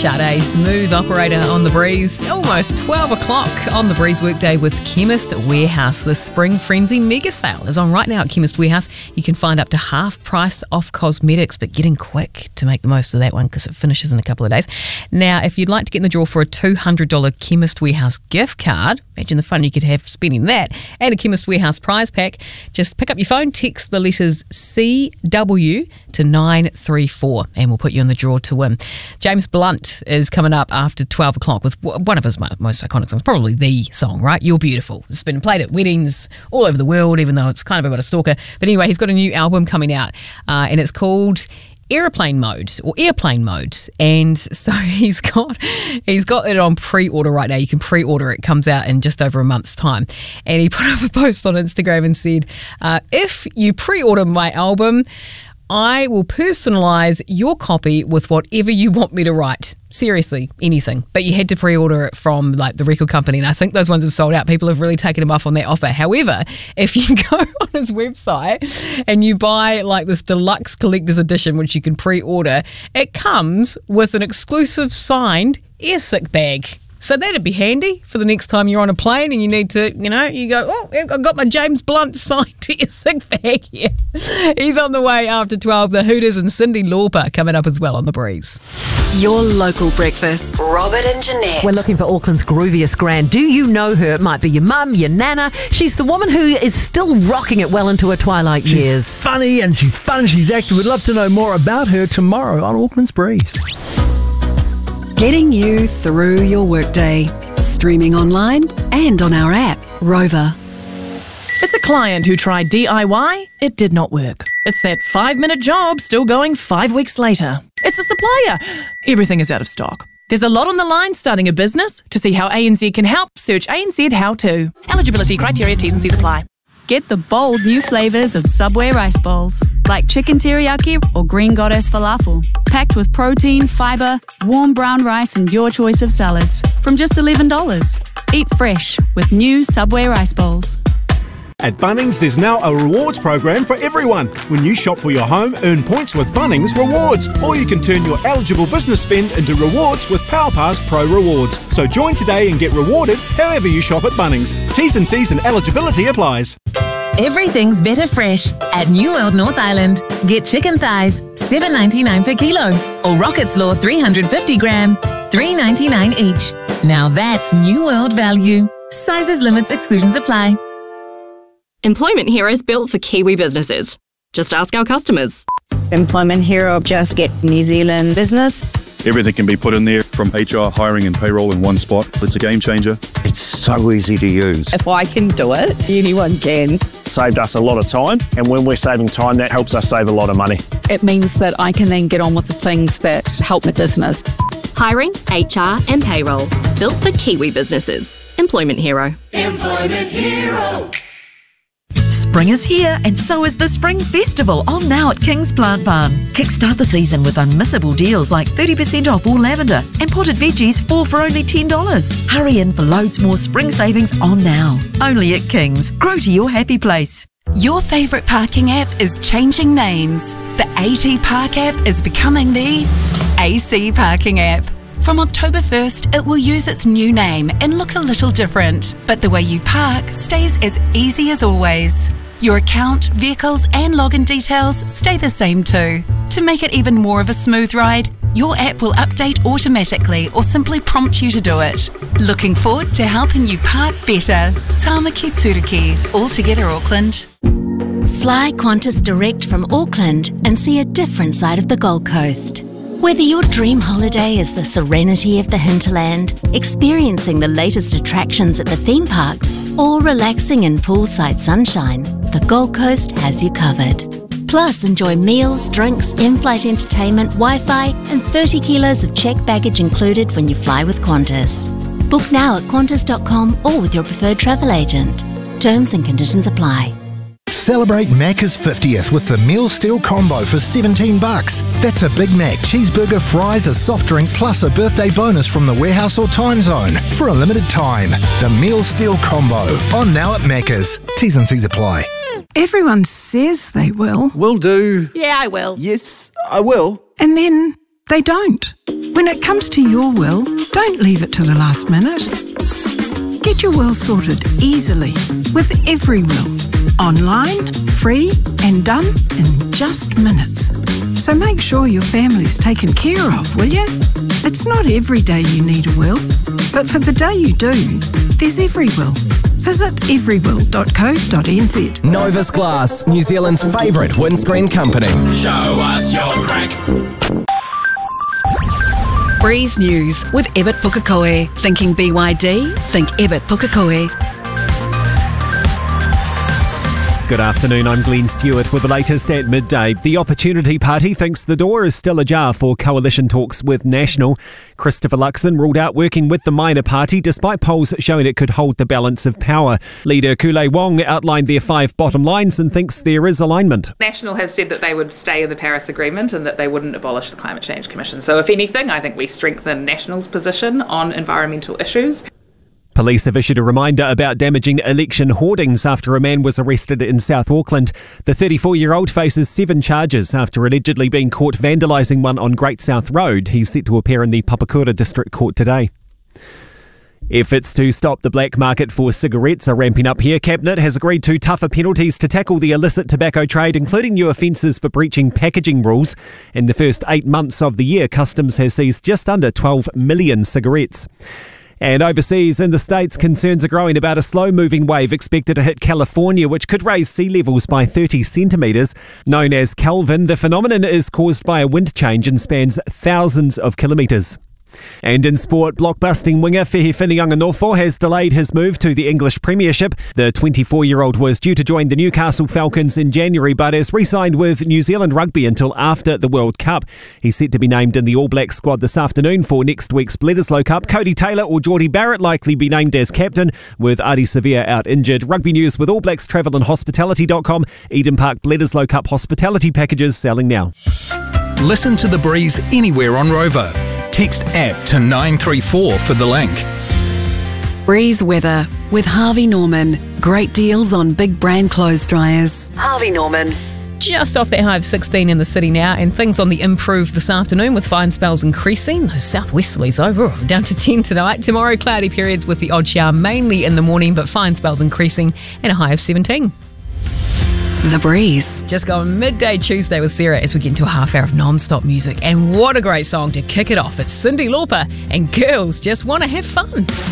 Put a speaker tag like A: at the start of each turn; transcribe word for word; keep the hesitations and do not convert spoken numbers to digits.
A: Sade, Smooth Operator on The Breeze. Almost twelve o'clock on The Breeze workday with Chemist Warehouse. The Spring Frenzy mega sale is on right now at Chemist Warehouse. You can find up to half price off cosmetics, but get in quick to make the most of that one because it finishes in a couple of days. Now, if you'd like to get in the draw for a two hundred dollars Chemist Warehouse gift card, imagine the fun you could have spending that, and a Chemist Warehouse prize pack, just pick up your phone, text the letters C W to nine three four, and we'll put you in the draw to win. James Blunt is coming up after twelve o'clock with one of his most iconic songs, probably the song, right? You're Beautiful. It's been played at weddings all over the world, even though it's kind of about a stalker. But anyway, he's got a new album coming out, uh, and it's called Airplane Mode or Airplane Mode, and so he's got he's got it on pre-order right now. You can pre-order it. Comes out in just over a month's time, and he put up a post on Instagram and said, uh, if you pre-order my album, I will personalise your copy with whatever you want me to write. Seriously, anything. But you had to pre-order it from like the record company, and I think those ones have sold out. People have really taken him off on that offer. However, if you go on his website and you buy like this deluxe collector's edition, which you can pre-order, it comes with an exclusive signed airsick bag. So that'd be handy for the next time you're on a plane and you need to, you know, you go, oh, I've got my James Blunt signed airsick bag here. He's on the way after twelve. The Hooters and Cyndi Lauper coming up as well on The Breeze.
B: Your local breakfast. Robert and Jeanette.
C: We're looking for Auckland's grooviest grand. Do you know her? It might be your mum, your nana. She's the woman who is still rocking it well into her twilight
D: she's
C: years.
D: She's funny and she's fun. She's active. We'd love to know more about her tomorrow on Auckland's Breeze.
B: Getting you through your workday. Streaming online and on our app, Rover.
E: It's a client who tried D I Y. It did not work. It's that five-minute job still going five weeks later. It's a supplier. Everything is out of stock. There's a lot on the line starting a business. To see how A N Z can help, search A N Z How To. Eligibility criteria, T's and C's apply.
F: Get the bold new flavours of Subway rice bowls, like chicken teriyaki or green goddess falafel. Packed with protein, fibre, warm brown rice and your choice of salads. From just eleven dollars. Eat fresh with new Subway rice bowls.
G: At Bunnings, there's now a rewards program for everyone. When you shop for your home, earn points with Bunnings Rewards. Or you can turn your eligible business spend into rewards with PowerPass Pro Rewards. So join today and get rewarded however you shop at Bunnings. T's and C's and eligibility applies.
H: Everything's better fresh at New World North Island. Get chicken thighs, seven ninety-nine per kilo, or rocket slaw three hundred fifty gram, three ninety-nine each. Now that's New World value. Sizes, limits, exclusions apply.
I: Employment Hero is built for Kiwi businesses. Just ask our customers.
J: Employment Hero just gets New Zealand business.
K: Everything can be put in there from H R, hiring and payroll in one spot. It's a game changer.
L: It's so easy to use.
J: If I can do it, anyone can.
M: Saved us a lot of time, and when we're saving time, that helps us save a lot of money.
N: It means that I can then get on with the things that help the business.
I: Hiring, H R and payroll. Built for Kiwi businesses. Employment Hero.
O: Employment Hero.
P: Spring is here, and so is the Spring Festival, on now at King's Plant Barn. Kickstart the season with unmissable deals like thirty percent off all lavender and potted veggies, four for only ten dollars. Hurry in for loads more spring savings on now. Only at King's. Grow to your happy place.
Q: Your favourite parking app is changing names. The AT Park app is becoming the A C Parking app. From October first, it will use its new name and look a little different, but the way you park stays as easy as always. Your account, vehicles and login details stay the same too. To make it even more of a smooth ride, your app will update automatically or simply prompt you to do it. Looking forward to helping you park better. Tāmaki Tūriki, all together Auckland.
R: Fly Qantas direct from Auckland and see a different side of the Gold Coast. Whether your dream holiday is the serenity of the hinterland, experiencing the latest attractions at the theme parks, or relaxing in poolside sunshine, the Gold Coast has you covered. Plus, enjoy meals, drinks, in-flight entertainment, Wi-Fi, and thirty kilos of checked baggage included when you fly with Qantas. Book now at qantas dot com or with your preferred travel agent. Terms and conditions apply.
S: Celebrate Macca's fiftieth with the Meal Steal Combo for seventeen bucks. That's a Big Mac, cheeseburger, fries, a soft drink, plus a birthday bonus from the warehouse or time zone for a limited time. The Meal Steal Combo, on now at Macca's. T's and C's apply.
T: Everyone says they will.
U: Will do.
I: Yeah, I will.
U: Yes, I will.
T: And then they don't. When it comes to your will, don't leave it to the last minute. Get your will sorted easily with Everywill. Online, free and done in just minutes. So make sure your family's taken care of, will you? It's not every day you need a will, but for the day you do, there's Everywill. Visit everywill dot co dot n z.
U: Novus Glass, New Zealand's favourite windscreen company.
O: Show us your crack.
B: Breeze News with Ebert Pukekohe. Thinking B Y D? Think Ebert Pukekohe.
V: Good afternoon, I'm Glenn Stewart with the latest at midday. The Opportunity Party thinks the door is still ajar for coalition talks with National. Christopher Luxon ruled out working with the minor party despite polls showing it could hold the balance of power. Leader Kulei Wong outlined their five bottom lines and thinks there is alignment.
W: National have said that they would stay in the Paris Agreement and that they wouldn't abolish the Climate Change Commission. So if anything, I think we strengthen National's position on environmental issues.
V: Police have issued a reminder about damaging election hoardings after a man was arrested in South Auckland. The thirty-four-year-old faces seven charges after allegedly being caught vandalising one on Great South Road. He's set to appear in the Papakura District Court today. Efforts to stop the black market for cigarettes are ramping up here. Cabinet has agreed to tougher penalties to tackle the illicit tobacco trade, including new offences for breaching packaging rules. In the first eight months of the year, Customs has seized just under twelve million cigarettes. And overseas in the States, concerns are growing about a slow-moving wave expected to hit California, which could raise sea levels by thirty centimetres. Known as Kelvin, the phenomenon is caused by a wind change and spans thousands of kilometres. And in sport, blockbusting winger Fehi Whinianganofo has delayed his move to the English Premiership. The twenty-four-year-old was due to join the Newcastle Falcons in January, but has re-signed with New Zealand Rugby until after the World Cup. He's set to be named in the All Blacks squad this afternoon for next week's Bledisloe Cup. Cody Taylor or Geordie Barrett likely be named as captain, with Adi Sevilla out injured. Rugby news with All Blacks Travel and Hospitality dot com. Eden Park Bledisloe Cup hospitality packages selling now.
X: Listen to The Breeze anywhere on Rover. Text app to nine three four for the link.
B: Breeze weather with Harvey Norman. Great deals on big brand clothes dryers. Harvey Norman.
A: Just off that high of sixteen in the city now, and things on the improve this afternoon with fine spells increasing. Those southwesterlies though, down to ten tonight. Tomorrow, cloudy periods with the odd shower mainly in the morning, but fine spells increasing and a high of seventeen.
B: The Breeze.
A: Just gone midday Tuesday with Sarah as we get into a half hour of non-stop music. And what a great song to kick it off. It's Cyndi Lauper and Girls Just Want to Have Fun.